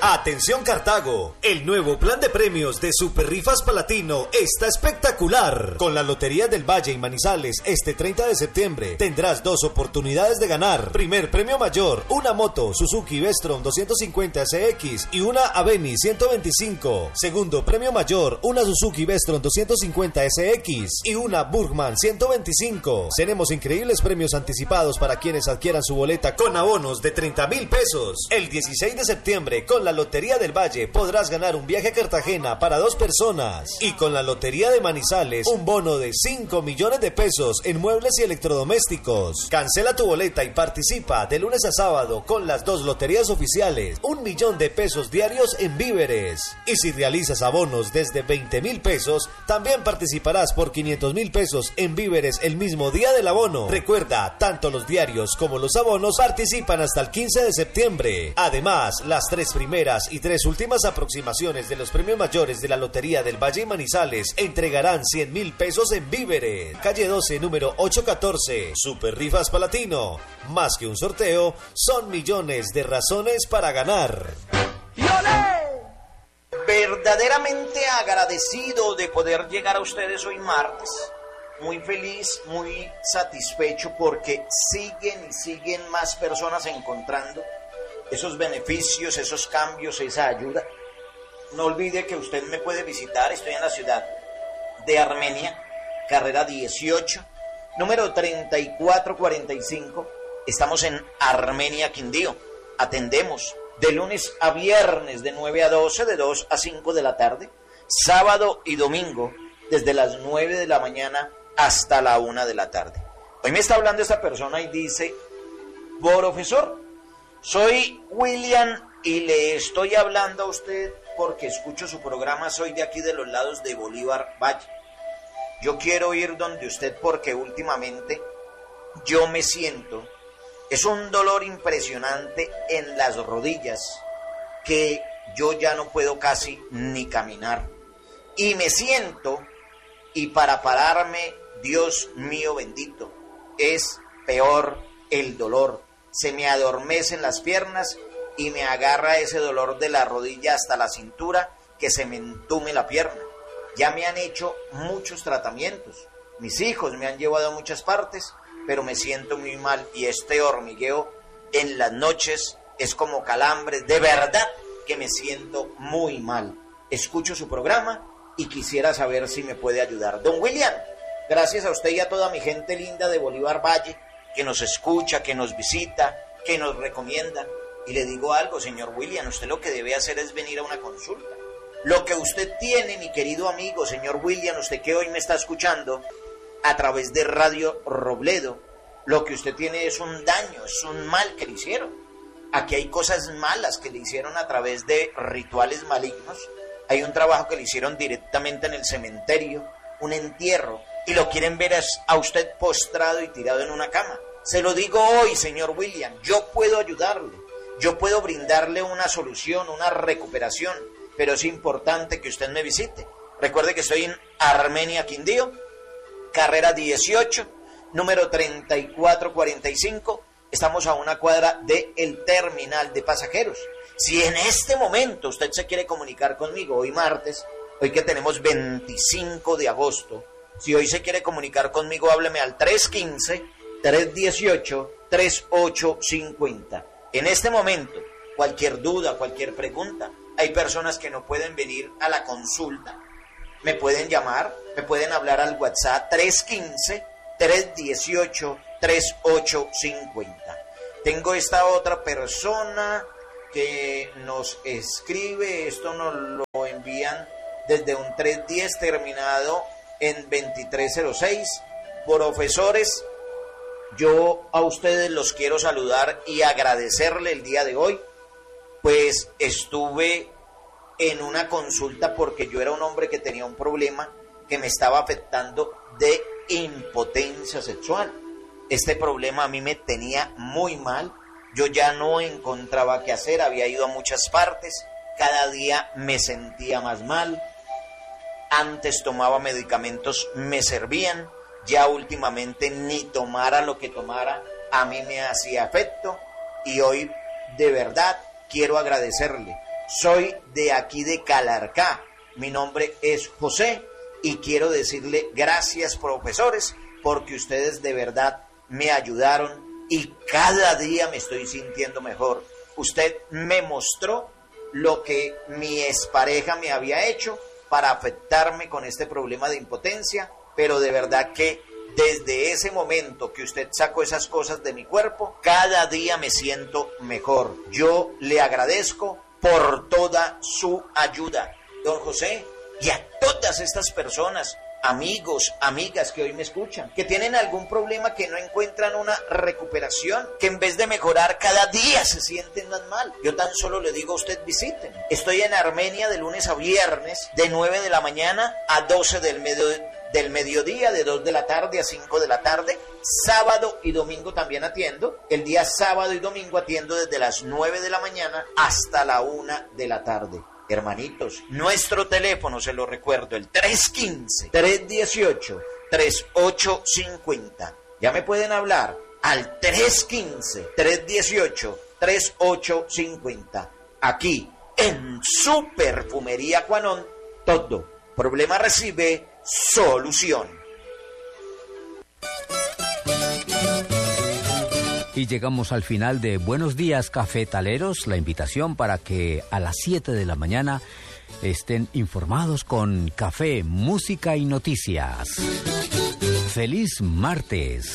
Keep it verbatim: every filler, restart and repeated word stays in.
Atención Cartago, el nuevo plan de premios de Super Rifas Palatino está espectacular. Con la Lotería del Valle y Manizales este treinta de septiembre tendrás dos oportunidades de ganar. Primer premio mayor, una moto Suzuki Vestron doscientos cincuenta S X y una Aveni ciento veinticinco. Segundo premio mayor, una Suzuki Vestron doscientos cincuenta S X y una Burgman ciento veinticinco. Tenemos increíbles premios anticipados para quienes adquieran su boleta con abonos de treinta mil pesos. El dieciséis de septiembre con la Lotería del Valle podrás ganar un viaje a Cartagena para dos personas y con la Lotería de Manizales un bono de cinco millones de pesos en muebles y electrodomésticos. Cancela tu boleta y participa de lunes a sábado con las dos loterías oficiales, un millón de pesos diarios en víveres. Y si realizas abonos desde veinte mil pesos, también participarás por quinientos mil pesos en víveres el mismo día del abono. Recuerda, tanto los diarios como los abonos participan hasta el quince de septiembre. Además, las tres primeras y tres últimas aproximaciones de los premios mayores de la Lotería del Valle y Manizales entregarán cien mil pesos en víveres. Calle doce, número ochocientos catorce. Super Rifas Palatino. Más que un sorteo, son millones de razones para ganar. Verdaderamente agradecido de poder llegar a ustedes hoy martes. Muy feliz, muy satisfecho porque siguen y siguen más personas encontrando esos beneficios, esos cambios, esa ayuda. No olvide que usted me puede visitar, estoy en la ciudad de Armenia, carrera dieciocho, número treinta y cuatro cuarenta y cinco. Estamos en Armenia, Quindío. Atendemos de lunes a viernes de nueve a doce, de dos a cinco de la tarde, sábado y domingo desde las nueve de la mañana hasta la una de la tarde. Hoy me está hablando esta persona y dice: profesor, soy William y le estoy hablando a usted porque escucho su programa, soy de aquí de los lados de Bolívar Valle. Yo quiero ir donde usted porque últimamente yo me siento, es un dolor impresionante en las rodillas que yo ya no puedo casi ni caminar. Y me siento, y para pararme, Dios mío bendito, es peor el dolor. Se me adormecen las piernas y me agarra ese dolor de la rodilla hasta la cintura que se me entume la pierna. Ya me han hecho muchos tratamientos. Mis hijos me han llevado a muchas partes, pero me siento muy mal y este hormigueo en las noches es como calambres. De verdad que me siento muy mal. Escucho su programa y quisiera saber si me puede ayudar. Don William, gracias a usted y a toda mi gente linda de Bolívar Valle, que nos escucha, que nos visita, que nos recomienda. Y le digo algo, señor William, usted lo que debe hacer es venir a una consulta. Lo que usted tiene, mi querido amigo, señor William, usted que hoy me está escuchando a través de Radio Robledo, lo que usted tiene es un daño, es un mal que le hicieron. Aquí hay cosas malas que le hicieron a través de rituales malignos. Hay un trabajo que le hicieron directamente en el cementerio, un entierro, y lo quieren ver a usted postrado y tirado en una cama. Se lo digo hoy, señor William, yo puedo ayudarle, yo puedo brindarle una solución, una recuperación, pero es importante que usted me visite. Recuerde que estoy en Armenia, Quindío, carrera dieciocho, número treinta y cuatro cuarenta y cinco. Estamos a una cuadra del terminal de pasajeros. Si en este momento usted se quiere comunicar conmigo, hoy martes, hoy que tenemos veinticinco de agosto, si hoy se quiere comunicar conmigo, hábleme al tres uno cinco, tres uno ocho, tres ocho cinco cero. En este momento, cualquier duda, cualquier pregunta, hay personas que no pueden venir a la consulta. Me pueden llamar, me pueden hablar al WhatsApp tres uno cinco, tres uno ocho, tres ocho cinco cero. Tengo esta otra persona que nos escribe, esto nos lo envían desde un tres diez terminado en veintitrés cero seis. Profesores, yo a ustedes los quiero saludar y agradecerle el día de hoy, pues estuve en una consulta porque yo era un hombre que tenía un problema que me estaba afectando de impotencia sexual. Este problema a mí me tenía muy mal, yo ya no encontraba qué hacer, había ido a muchas partes, cada día me sentía más mal. Antes tomaba medicamentos, me servían, ya últimamente ni tomara lo que tomara, a mí me hacía efecto, y hoy de verdad quiero agradecerle Soy de aquí de Calarcá. Mi nombre es José y quiero decirle gracias, profesores, porque ustedes de verdad me ayudaron y cada día me estoy sintiendo mejor. Usted me mostró lo que mi expareja me había hecho para afectarme con este problema de impotencia, pero de verdad que desde ese momento que usted sacó esas cosas de mi cuerpo, cada día me siento mejor. Yo le agradezco por toda su ayuda, don José, y a todas estas personas, amigos, amigas que hoy me escuchan, que tienen algún problema, que no encuentran una recuperación, que en vez de mejorar cada día se sienten más mal. Yo tan solo le digo a usted, visiten. Estoy en Armenia de lunes a viernes, de nueve de la mañana a doce del mediodía. Del mediodía, de dos de la tarde a cinco de la tarde. Sábado y domingo también atiendo. El día sábado y domingo atiendo desde las nueve de la mañana hasta la una de la tarde. Hermanitos, nuestro teléfono, se lo recuerdo, el tres uno cinco, tres uno ocho, tres ocho cinco cero. Ya me pueden hablar al tres uno cinco, tres uno ocho, tres ocho cinco cero. Aquí, en su perfumería Quanon, todo problema recibe solución. Y llegamos al final de Buenos Días Cafetaleros, la invitación para que a las siete de la mañana estén informados con café, música y noticias. ¡Feliz martes!